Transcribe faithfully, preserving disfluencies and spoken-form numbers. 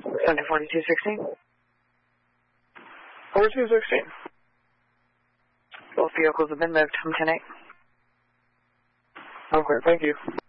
Sunday forty-two sixteen. forty-two sixteen. Both vehicles have been moved. I'm ten eight. Okay, thank you.